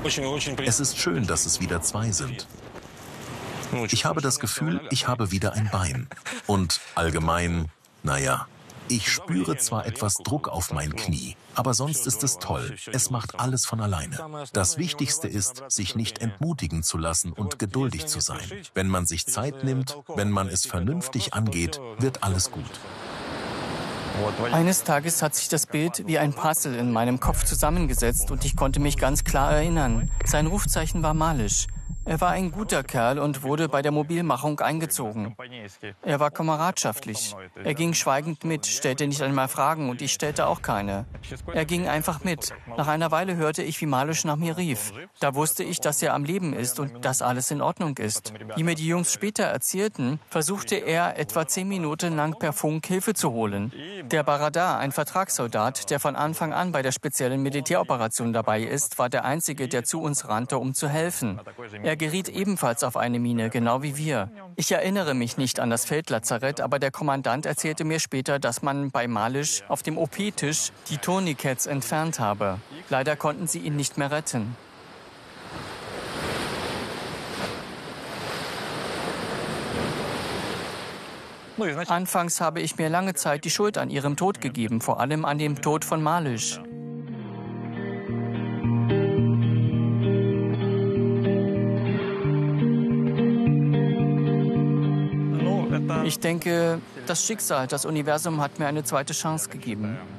Es ist schön, dass es wieder zwei sind. Ich habe das Gefühl, ich habe wieder ein Bein. Und allgemein, naja, ich spüre zwar etwas Druck auf mein Knie, aber sonst ist es toll. Es macht alles von alleine. Das Wichtigste ist, sich nicht entmutigen zu lassen und geduldig zu sein. Wenn man sich Zeit nimmt, wenn man es vernünftig angeht, wird alles gut. Eines Tages hat sich das Bild wie ein Puzzle in meinem Kopf zusammengesetzt und ich konnte mich ganz klar erinnern. Sein Rufzeichen war Malisch. Er war ein guter Kerl und wurde bei der Mobilmachung eingezogen. Er war kameradschaftlich. Er ging schweigend mit, stellte nicht einmal Fragen und ich stellte auch keine. Er ging einfach mit. Nach einer Weile hörte ich, wie Malisch nach mir rief. Da wusste ich, dass er am Leben ist und dass alles in Ordnung ist. Wie mir die Jungs später erzählten, versuchte er etwa 10 Minuten lang per Funk Hilfe zu holen. Der Baradar, ein Vertragssoldat, der von Anfang an bei der speziellen Militäroperation dabei ist, war der Einzige, der zu uns rannte, um zu helfen. Er geriet ebenfalls auf eine Mine, genau wie wir. Ich erinnere mich nicht an das Feldlazarett, aber der Kommandant erzählte mir später, dass man bei Malisch auf dem OP-Tisch die Tourniquets entfernt habe. Leider konnten sie ihn nicht mehr retten. Anfangs habe ich mir lange Zeit die Schuld an ihrem Tod gegeben, vor allem an dem Tod von Malisch. Ich denke, das Schicksal, das Universum hat mir eine zweite Chance gegeben.